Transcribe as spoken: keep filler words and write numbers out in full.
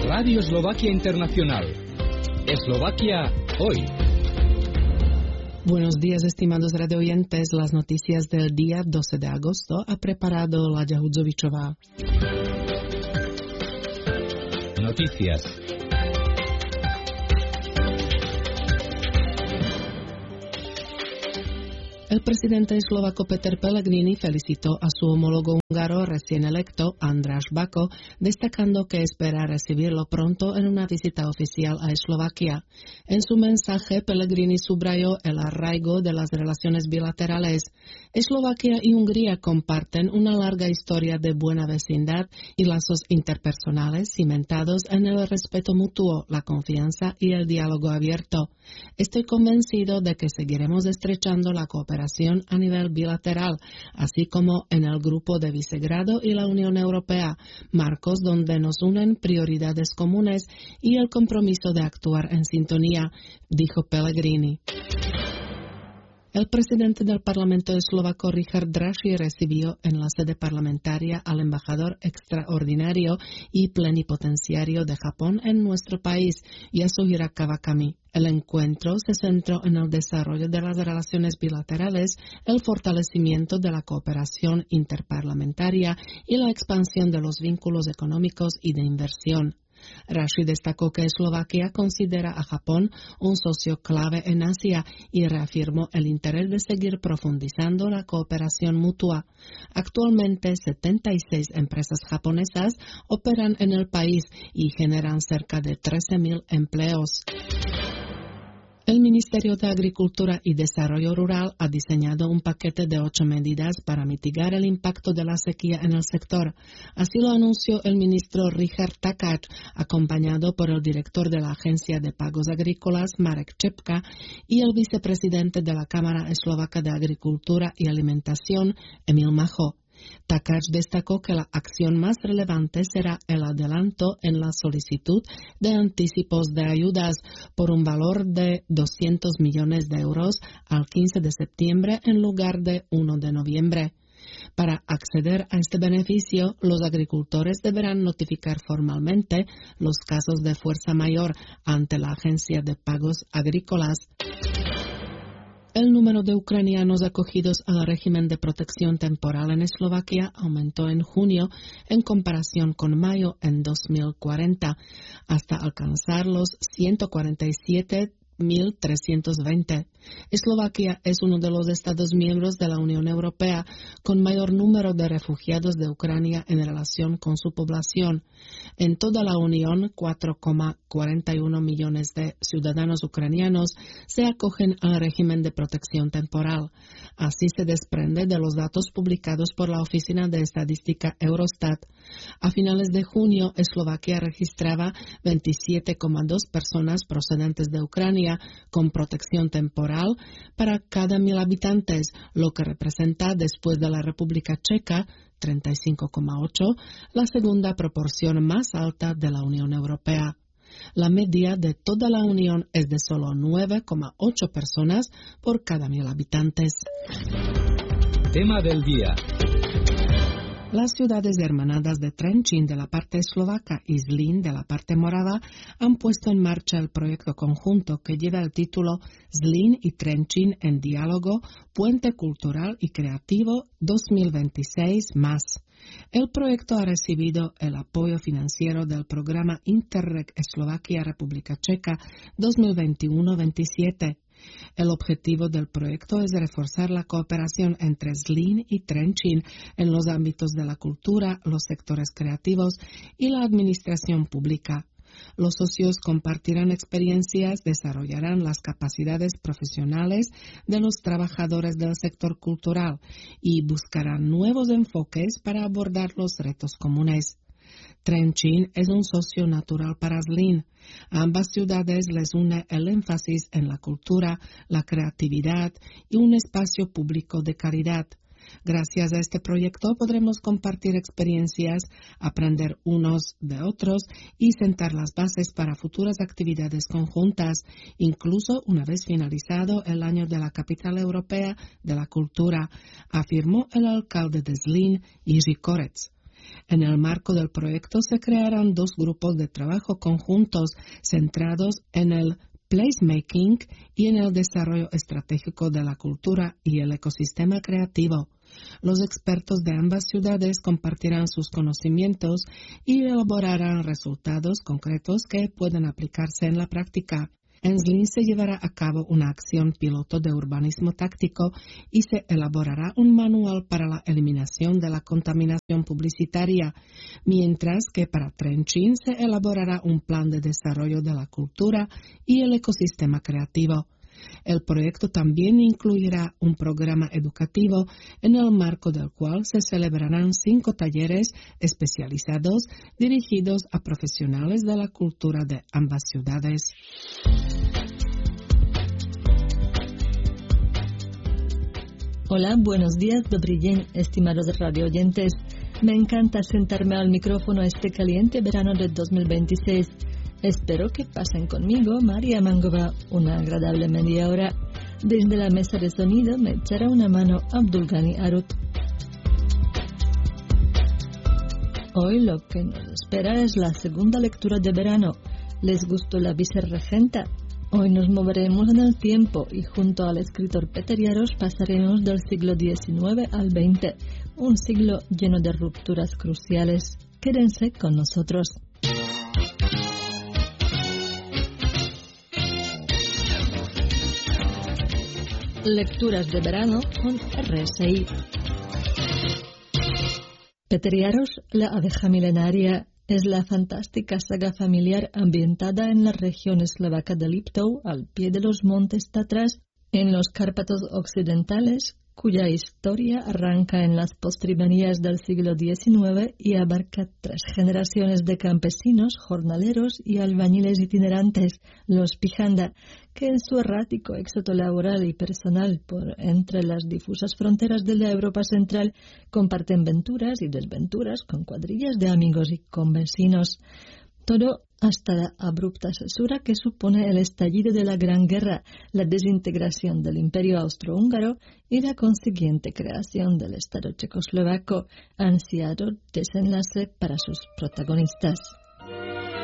Radio Eslovaquia Internacional. Eslovaquia hoy. Buenos días, estimados radioyentes. Las noticias del día doce de agosto ha preparado Laďa Hudzovičová. Noticias. El presidente eslovaco Peter Pellegrini felicitó a su homólogo húngaro recién electo, András Bako, destacando que espera recibirlo pronto en una visita oficial a Eslovaquia. En su mensaje, Pellegrini subrayó el arraigo de las relaciones bilaterales. Eslovaquia y Hungría comparten una larga historia de buena vecindad y lazos interpersonales cimentados en el respeto mutuo, la confianza y el diálogo abierto. Estoy convencido de que seguiremos estrechando la cooperación a nivel bilateral, así como en el Grupo de Visegrado y la Unión Europea, marcos donde nos unen prioridades comunes y el compromiso de actuar en sintonía, dijo Pellegrini. El presidente del Parlamento eslovaco Richard Draxi recibió en la sede parlamentaria al embajador extraordinario y plenipotenciario de Japón en nuestro país, Yasuhira Kawakami. El encuentro se centró en el desarrollo de las relaciones bilaterales, el fortalecimiento de la cooperación interparlamentaria y la expansión de los vínculos económicos y de inversión. Draxi destacó que Eslovaquia considera a Japón un socio clave en Asia y reafirmó el interés de seguir profundizando la cooperación mutua. Actualmente, setenta y seis empresas japonesas operan en el país y generan cerca de trece mil empleos. El Ministerio de Agricultura y Desarrollo Rural ha diseñado un paquete de ocho medidas para mitigar el impacto de la sequía en el sector. Así lo anunció el ministro Richard Takáč, acompañado por el director de la Agencia de Pagos Agrícolas, Marek Čepka, y el vicepresidente de la Cámara Eslovaca de Agricultura y Alimentación, Emil Macho. Takáč destacó que la acción más relevante será el adelanto en la solicitud de anticipos de ayudas por un valor de doscientos millones de euros al quince de septiembre en lugar de uno de noviembre. Para acceder a este beneficio, los agricultores deberán notificar formalmente los casos de fuerza mayor ante la Agencia de Pagos Agrícolas. El número de ucranianos acogidos al régimen de protección temporal en Eslovaquia aumentó en junio en comparación con mayo en dos mil cuarenta, hasta alcanzar los ciento cuarenta y siete mil trescientos veinte. Eslovaquia es uno de los Estados miembros de la Unión Europea con mayor número de refugiados de Ucrania en relación con su población. En toda la Unión, cuatro coma cuarenta y uno millones de ciudadanos ucranianos se acogen al régimen de protección temporal. Así se desprende de los datos publicados por la Oficina de Estadística Eurostat. A finales de junio, Eslovaquia registraba veintisiete coma dos personas procedentes de Ucrania con protección temporal para cada mil habitantes, lo que representa, después de la República Checa, treinta y cinco coma ocho, la segunda proporción más alta de la Unión Europea. La media de toda la Unión es de solo nueve coma ocho personas por cada mil habitantes. Tema del día. Las ciudades hermanadas de Trenčín de la parte eslovaca y Zlín de la parte morava han puesto en marcha el proyecto conjunto que lleva el título Zlín y Trenčín en diálogo, puente cultural y creativo dos mil veintiséis más. El proyecto ha recibido el apoyo financiero del programa Interreg Eslovaquia-República Checa dos mil veintiuno veintisiete. El objetivo del proyecto es reforzar la cooperación entre Zlín y Trenčín en los ámbitos de la cultura, los sectores creativos y la administración pública. Los socios compartirán experiencias, desarrollarán las capacidades profesionales de los trabajadores del sector cultural y buscarán nuevos enfoques para abordar los retos comunes. Trenčín es un socio natural para Zlín. A ambas ciudades les une el énfasis en la cultura, la creatividad y un espacio público de calidad. Gracias a este proyecto podremos compartir experiencias, aprender unos de otros y sentar las bases para futuras actividades conjuntas, incluso una vez finalizado el año de la Capital Europea de la Cultura, afirmó el alcalde de Zlín, Jiří Korec. En el marco del proyecto se crearán dos grupos de trabajo conjuntos centrados en el placemaking y en el desarrollo estratégico de la cultura y el ecosistema creativo. Los expertos de ambas ciudades compartirán sus conocimientos y elaborarán resultados concretos que pueden aplicarse en la práctica. En Zlín se llevará a cabo una acción piloto de urbanismo táctico y se elaborará un manual para la eliminación de la contaminación publicitaria, mientras que para Trenčín se elaborará un plan de desarrollo de la cultura y el ecosistema creativo. El proyecto también incluirá un programa educativo en el marco del cual se celebrarán cinco talleres especializados dirigidos a profesionales de la cultura de ambas ciudades. Hola, buenos días, dobrý den, estimados radio oyentes. Me encanta sentarme al micrófono este caliente verano de dos mil veintiséis. Espero que pasen conmigo, María Mangova, una agradable media hora. Desde la mesa de sonido me echará una mano Abdulgani Arut. Hoy lo que nos espera es la segunda lectura de verano. ¿Les gustó la vicerregenta? Hoy nos moveremos en el tiempo y junto al escritor Peter Jarosz pasaremos del siglo diecinueve al veinte, un siglo lleno de rupturas cruciales. Quédense con nosotros. Lecturas de verano con R S I. Peter Jarosz, la abeja milenaria, es la fantástica saga familiar ambientada en la región eslovaca de Liptov, al pie de los montes Tatras, en los Cárpatos occidentales, cuya historia arranca en las postrimerías del siglo diecinueve y abarca tres generaciones de campesinos, jornaleros y albañiles itinerantes, los Pijanda, que en su errático éxodo laboral y personal por entre las difusas fronteras de la Europa central comparten venturas y desventuras con cuadrillas de amigos y convecinos. Todo hasta la abrupta cesura que supone el estallido de la Gran Guerra, la desintegración del Imperio Austrohúngaro y la consiguiente creación del Estado checoslovaco, ansiado desenlace para sus protagonistas.